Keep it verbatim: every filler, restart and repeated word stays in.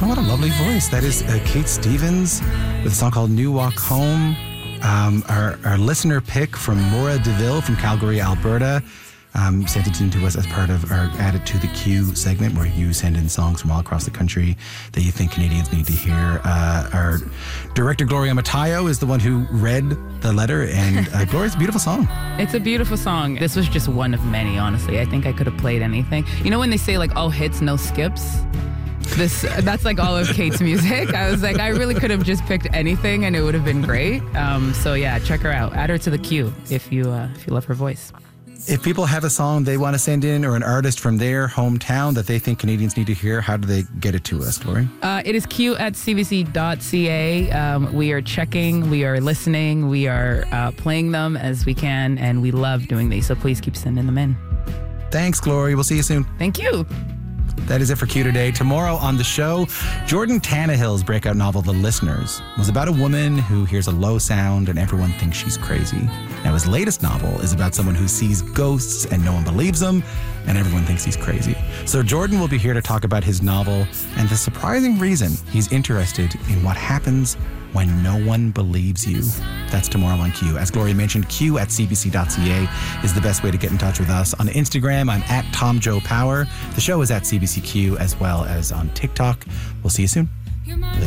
Oh, what a lovely voice. That is uh, Kate Stevens with a song called New Walk Home. Um, our, our listener pick from Maura DeVille from Calgary, Alberta. Um, sent it in to us as part of our Add It to the Queue segment, where you send in songs from all across the country that you think Canadians need to hear. Uh, our director, Gloria Matayo, is the one who read the letter, and uh, Gloria's a beautiful song. It's a beautiful song. This was just one of many, honestly. I think I could have played anything. You know when they say, like, all hits, no skips? This That's like all of Kate's music. I was like, I really could have just picked anything, and it would have been great. Um, so, yeah, check her out. Add her to the queue if you uh, if you love her voice. If people have a song they want to send in, or an artist from their hometown that they think Canadians need to hear, how do they get it to us, Lori? Uh, it is q at c b c dot c a. Um, we are checking, we are listening, we are uh, playing them as we can, and we love doing these, so please keep sending them in. Thanks, Glory. We'll see you soon. Thank you. That is it for Q today. Tomorrow on the show, Jordan Tannehill's breakout novel, The Listeners, was about a woman who hears a low sound and everyone thinks she's crazy. Now, his latest novel is about someone who sees ghosts and no one believes them, and everyone thinks he's crazy. So Jordan will be here to talk about his novel and the surprising reason he's interested in what happens when no one believes you. That's tomorrow on Q. As Gloria mentioned, q at c b c dot c a is the best way to get in touch with us. On Instagram, I'm at Tom Joe Power. The show is at C B C Q, as well as on TikTok. We'll see you soon.